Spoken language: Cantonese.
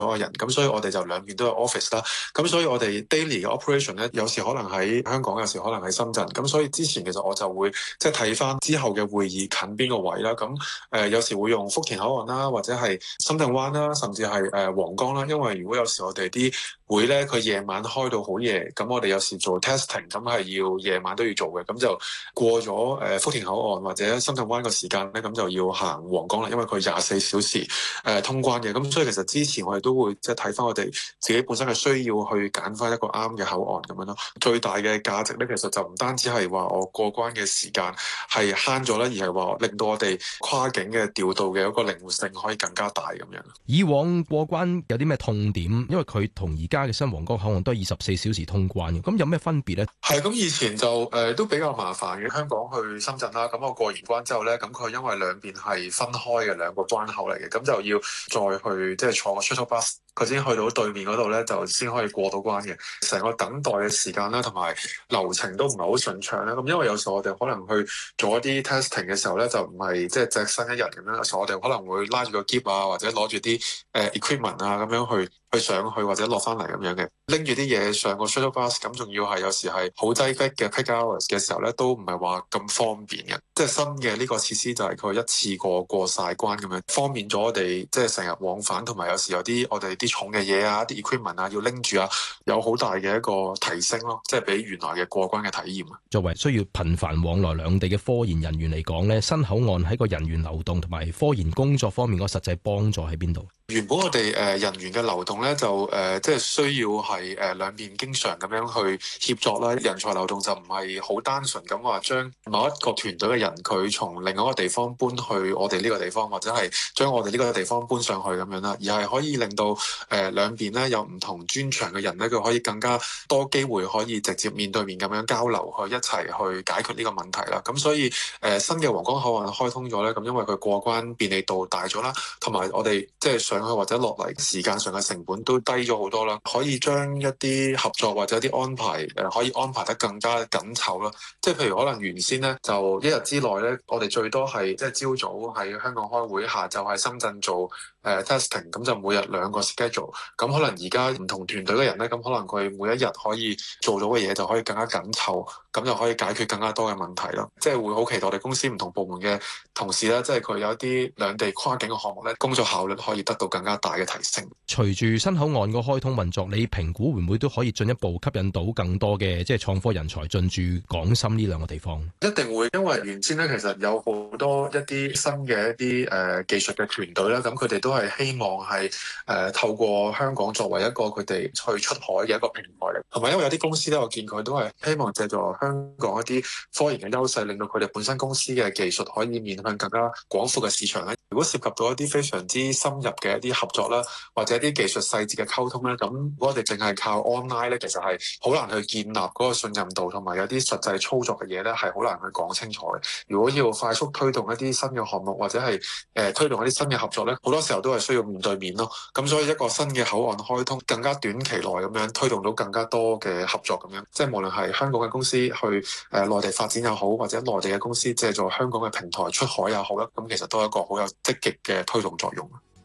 個人，咁所以我哋就兩邊都有 office 啦。咁所以我哋 daily 嘅 operation 咧，有時可能喺香港，有時可能喺深圳。咁所以之前其實我就會即係睇翻之後嘅會議近邊個位啦。咁有時會用福田口岸啦，或者係深圳灣啦，甚至係皇崗啦。因為如果有時我哋啲會咧，佢夜晚開到好夜，咁我哋有時做 testing，咁係要夜晚都要做嘅。咁就過咗福田口岸或者深圳灣個時間咧，咁就要行皇崗啦，因為佢24小時通關嘅。咁所以其實之前我哋都會即係睇翻我哋自己本身嘅需要去揀翻一個啱嘅口岸咁樣咯。最大嘅價值咧，其實就唔單止係話我過關嘅時間係慳咗啦，而係話令到我哋跨境嘅調度嘅一個靈活性可以更加大咁樣。 以往過關有啲咩痛點？因為佢同而家嘅新皇崗口岸都係24小時通關嘅，咁有咩分別咧？ 係咁，以前就都比較麻煩嘅。香港去深圳啦，咁我過完關之後咧，咁佢因為兩邊係分開嘅兩個關口嚟嘅，咁就要再去即係坐個 shuttle bus，佢先去到對面嗰度咧，就先可以過到關嘅。成個等待嘅時間啦，同埋流程都唔係好順暢啦。咁因為有時我哋可能去做一啲 testing 嘅時候咧，就唔係即係隻身一人咁樣。有時我哋可能會拉住個篋啊，或者攞住啲equipment 啊咁樣去上去或者落翻嚟咁樣嘅，拎住啲嘢上個 shuttle bus，咁仲要係有時係好擠迫嘅 peak hours 嘅時候咧，都唔係話咁方便嘅。即係新嘅呢個設施就係佢一次過晒關咁樣，方便咗我哋即係成日往返，同埋有時有啲我哋啲重嘅嘢啊、啲 equipment 啊要拎住啊，有好大嘅一個提升咯，即係比原來嘅過關嘅體驗啊。作為需要頻繁往來兩地嘅科研人員嚟講咧，新口岸喺個人員流動同埋科研工作方面個實際幫助喺邊度？ 原本我哋人員嘅流動咧就即係需要係兩邊經常咁樣去協作啦。人才流動就唔係好單純咁話將某一個團隊嘅人佢從另外一個地方搬去我哋呢個地方，或者係將我哋呢個地方搬上去咁樣啦，而係可以令到兩邊咧有唔同專長嘅人咧，佢可以更加多機會可以直接面對面咁樣交流，去一齊去解決呢個問題啦。咁所以新嘅皇崗口岸開通咗咧，咁因為佢過關便利度大咗啦，同埋我哋即係上去或者落嚟時間上嘅成本都低咗好多啦，可以將一啲合作或者一啲安排可以安排得更加緊湊啦。即係譬如可能原先咧就一日之內咧，我哋最多係即係朝早喺香港開會，下晝喺深圳做testing，咁就每日2個 schedule。咁可能而家唔同團隊嘅人咧，咁可能佢每一日可以做到嘅嘢就可以更加緊湊，咁就可以解決更加多嘅問題咯。即係會好期待我哋公司唔同部門嘅同事咧，即係佢有一啲兩地跨境嘅項目咧，工作效率可以得到更加大嘅提升。 隨住新口岸個開通運作，你評估會唔會都可以進一步吸引到更多嘅即係創科人才進駐港深呢兩個地方？ 一定會，因為原先咧其實有好多一啲新嘅一啲技術嘅團隊啦，咁佢哋都係希望係透過香港作為一個佢哋去出海嘅一個平台嚟，同埋因為有啲公司咧，我見佢都係希望借助香港一啲科研嘅優勢，令到佢哋本身公司嘅技術可以面向更加廣闊嘅市場咧。如果涉及到一啲非常之深入嘅一啲合作啦，或者一啲技術細節嘅溝通咧，咁如果我哋淨係靠 online 咧，其實係好難去建立嗰個信任度，同埋有啲實際操作嘅嘢咧，係好難去講清楚嘅。如果要快速推動一啲新嘅項目，或者係推動一啲新嘅合作咧，好多時候都係需要面對面咯。咁所以一個新嘅口岸開通，更加短期內咁樣推動到更加多嘅合作咁樣，即係無論係香港嘅公司去內地發展又好，或者內地嘅公司借助香港嘅平台出海又好啦，咁其實都係一個好有積極嘅推動作用。